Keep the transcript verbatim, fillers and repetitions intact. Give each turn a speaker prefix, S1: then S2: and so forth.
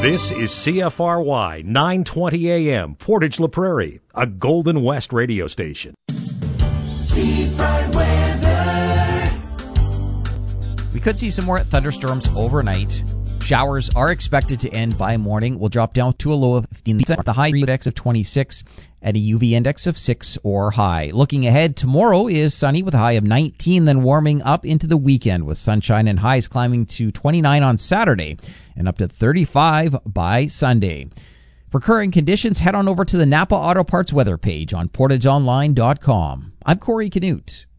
S1: This is C F R Y nine twenty A M, Portage La Prairie, a Golden West radio station.
S2: Seafront weather.
S3: We could see some more thunderstorms overnight. Showers are expected to end by morning. We'll drop down to a low of fifteen, the high index of twenty-six, and a U V index of six or high. Looking ahead, tomorrow is sunny with a high of nineteen, then warming up into the weekend with sunshine and highs climbing to twenty-nine on Saturday and up to thirty-five by Sunday. For current conditions, head on over to the Napa Auto Parts weather page on portage online dot com. I'm Corey Canute.